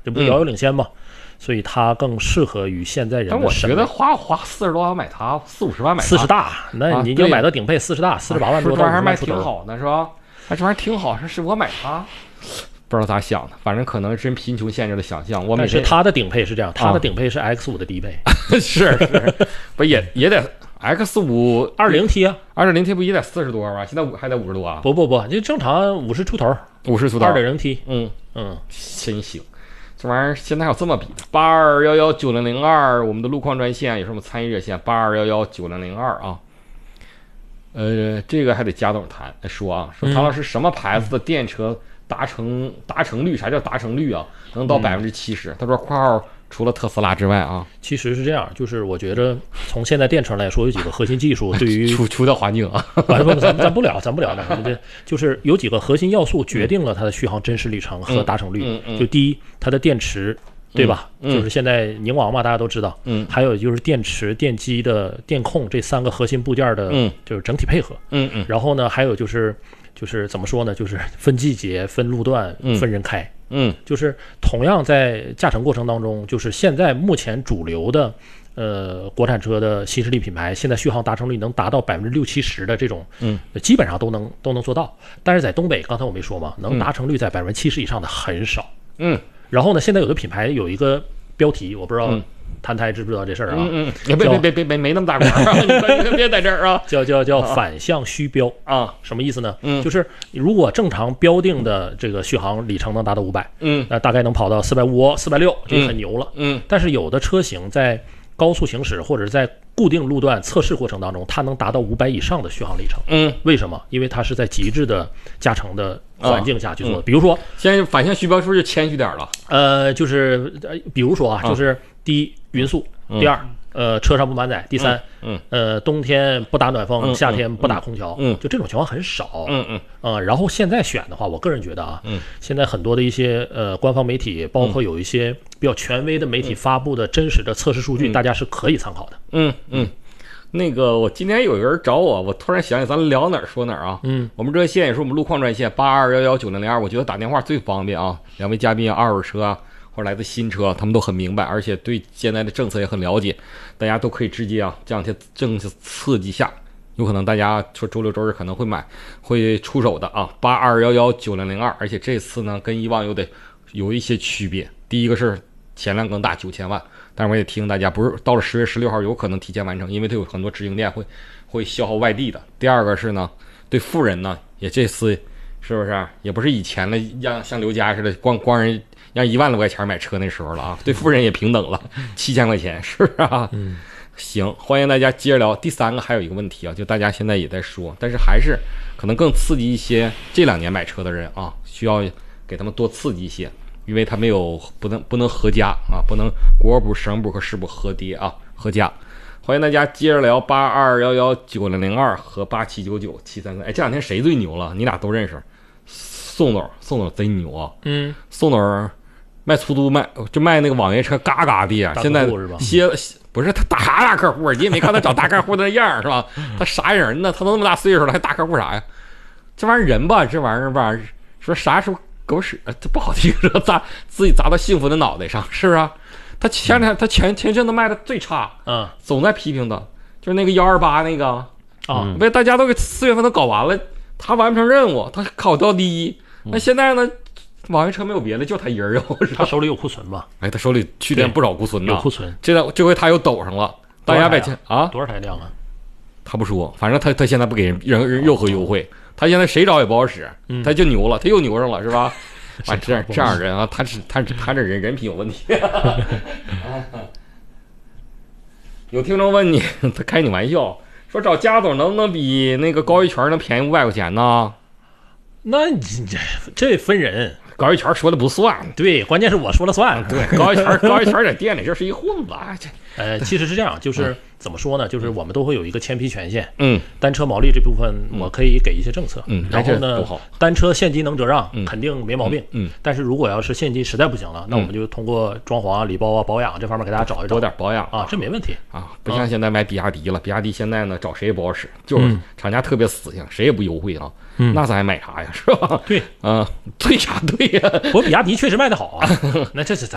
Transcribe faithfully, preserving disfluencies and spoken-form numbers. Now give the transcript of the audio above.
这不是遥遥领先吗？嗯，所以它更适合于现在人的审美。 但我觉得花花四十多万买它，四五十万买它， 四十大，那你要买到顶配四十大，四十八万多， 这玩意儿卖挺好的是吧？哎，这玩意儿挺好，是是我买它，不知道咋想的，反正可能真贫穷限制了想象。我但是它的顶配是这样，它的顶配是 X 五 的低配， 是是，不也也得 X 五二零 T 啊， 二点零 T 不也得四十多吗？现在五还得五十多啊？ 不不不，就正常五十出头， 五十出头， 二点零 T， 嗯嗯， 真行。这玩意儿现在还有这么比的，八二幺幺九零零二，我们的路况专线有什么参与热线？八二幺幺九零零二啊。呃，这个还得加总谈说啊，说唐老师什么牌子的电车达成达成率？啥叫达成率啊？能到百分之七十？他说（括号）除了特斯拉之外啊， 其实是这样，就是我觉得从现在电车来说，有几个核心技术对于除除掉环境啊， 咱不咱咱不聊，咱不聊那个，就是有几个核心要素决定了它的续航真实里程和达成率。 嗯嗯、 就第一，它的电池。对吧、嗯？就是现在宁王嘛，大家都知道。 嗯， 还有就是电池、电机的电控这三个核心部件的， 嗯， 就是整体配合。 嗯嗯。 然后呢，还有就是就是怎么说呢？就是分季节、分路段、分人开。 嗯， 就是同样在驾乘过程当中，就是现在目前主流的呃国产车的新势力品牌，现在续航达成率能达到百分之六七十的这种， 嗯， 基本上都能都能做到。但是在东北，刚才我没说嘛，能达成率在百分之七十以上的很少。 嗯。 然后呢，现在有的品牌有一个标题，我不知道谭台知不知道这事儿啊？ 嗯嗯，别别别别别没那么大官啊！你别在这儿啊！ 叫叫叫反向虚标啊？ 什么意思呢？ 嗯， 就是如果正常标定的这个续航里程能达到五百， 嗯， 那大概能跑到四百五、四百六，这很牛了。 嗯， 但是有的车型在高速行驶或者在固定路段测试过程当中，它能达到五百以上的续航里程。 嗯， 为什么？因为它是在极致的驾乘的环境下去做的。 啊嗯、 比如说， 现在反向虚标是不是就谦虚点了？ 呃，就是呃，比如说啊，就是第一匀速， 嗯、 第二，呃，车上不满载，第三， 嗯， 呃，冬天不打暖风， 嗯、 夏天不打空调， 嗯， 就这种情况很少。 嗯嗯， 呃，然后现在选的话，我个人觉得啊， 嗯， 现在很多的一些呃官方媒体，包括有一些比较权威的媒体发布的真实的测试数据， 嗯、 大家是可以参考的。 嗯嗯。那个，我今天有一个人找我，我突然想起咱聊哪儿说哪儿啊。 嗯， 我们热线也是我们路况专线八二幺幺九零零二，我觉得打电话最方便啊。两位嘉宾二手车啊，或者来自新车，他们都很明白，而且对现在的政策也很了解，大家都可以直接啊，这两天政策刺激下，有可能大家说周六周日可能会买，会出手的啊。八二幺幺九零零二，而且这次呢跟以往有得有一些区别。第一个是钱量更大，九千万。但是我也提醒大家，不是到了十月十六号有可能提前完成，因为它有很多直营店会会消耗外地的。第二个是呢，对富人呢，也这次是不是也不是以前的让像刘家似的，光光人让一万多块钱买车那时候了啊，对富人也平等了，七千块钱是不是啊？ 嗯， 行，欢迎大家接着聊。第三个还有一个问题啊，就大家现在也在说，但是还是可能更刺激一些这两年买车的人啊，需要给他们多刺激一些。因为它没有不能不能合家啊，不能国补、省补和市补合跌啊，合家。欢迎大家接着聊八二幺幺九零零二和八七九九七三三。哎，这两天谁最牛了？你俩都认识？宋总，宋总贼牛啊！ 嗯， 宋总卖出租卖就卖那个网约车，嘎嘎的啊！现在歇不是他打啥大客户？你也没看他找大客户的样是吧？他啥人呢？他都那么大岁数了，还大客户啥呀？这玩意儿人吧，这玩意儿吧，说啥时候？狗屎，这不好听说砸自己砸到幸福的脑袋上，是不是啊？他前两他前前阵子卖的最差， 嗯， 总在批评的，就是那个幺二八那个啊， 被大家都给四月份都搞完了，他完不成任务，他考到第一。那现在呢，网约车没有别的，就他一人有， 他手里有库存吧？ 哎，他手里去年不少库存呢， 有库存。 这个这回他又抖上了，大家别钱啊， 多少台量啊？ 他不说，反正他他现在不给人任任何优惠。他现在谁找也不好使，他就牛了，他又牛上了，是吧？啊，这样这样人啊，他是他他这人人品有问题。有听众问你，他开你玩笑，说找家总能不能比那个高一圈能便宜五百块钱呢？ 那你这这分人， 高一圈说的不算， 对，关键是我说了算。 对，高一圈高一圈在店里这是一混子，这呃，其实是这样，就是怎么说呢？就是我们都会有一个签批权限。 嗯， 单车毛利这部分我可以给一些政策。 嗯， 然后呢，单车现金能折让，肯定没毛病。 嗯， 但是如果要是现金实在不行了，那我们就通过装潢啊、礼包啊、保养这方面给大家找一找， 多点保养啊，这没问题啊。不像现在买比亚迪了，比亚迪现在呢找谁也不好使，就是厂家特别死性，谁也不优惠啊。 嗯， 那咱还买啥呀？是吧？ 对， 啊，对呀，对呀。 我比亚迪确实卖的好啊，那这是咱。